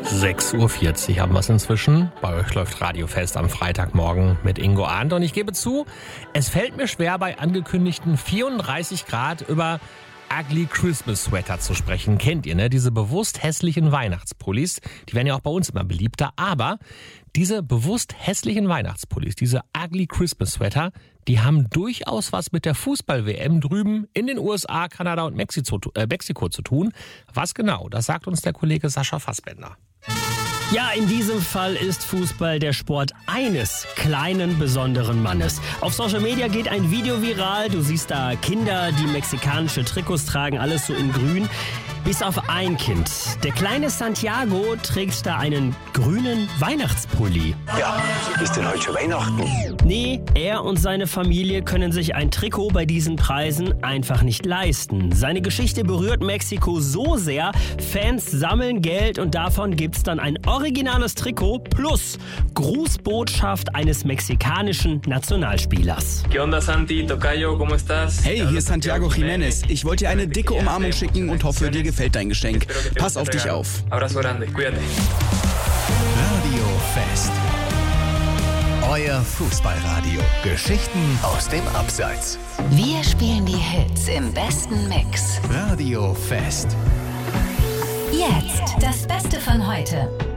6:40 Uhr haben wir es inzwischen. Bei euch läuft Radiofest am Freitagmorgen mit Ingo Arndt. Und ich gebe zu, es fällt mir schwer, bei angekündigten 34 Grad über Ugly Christmas Sweater zu sprechen. Kennt ihr, ne? Diese bewusst hässlichen Weihnachtspullis. Die werden ja auch bei uns immer beliebter. Aber diese bewusst hässlichen Weihnachtspullis, diese Ugly Christmas Sweater, die haben durchaus was mit der Fußball-WM drüben in den USA, Kanada und Mexiko zu tun. Was genau? Das sagt uns der Kollege Sascha Fassbender. Ja, in diesem Fall ist Fußball der Sport eines kleinen, besonderen Mannes. Auf Social Media geht ein Video viral. Du siehst da Kinder, die mexikanische Trikots tragen, alles so in grün. Bis auf ein Kind. Der kleine Santiago trägt da einen grünen Weihnachtspulli. Ja, ist denn heute schon Weihnachten? Nee, er und seine Familie können sich ein Trikot bei diesen Preisen einfach nicht leisten. Seine Geschichte berührt Mexiko so sehr, Fans sammeln Geld und davon gibt's dann ein originales Trikot plus Grußbotschaft eines mexikanischen Nationalspielers. ¿Qué onda, Santi? Tocayo, ¿cómo estás? Hey, hier ist Santiago Jiménez. Ich wollte dir eine dicke Umarmung schicken und hoffe, dir gefällt dein Geschenk. Pass auf dich auf. Abrazo grande, cuídate. Radio Fest. Euer Fußballradio. Geschichten aus dem Abseits. Wir spielen die Hits im besten Mix. Radio Fest. Jetzt das Beste von heute.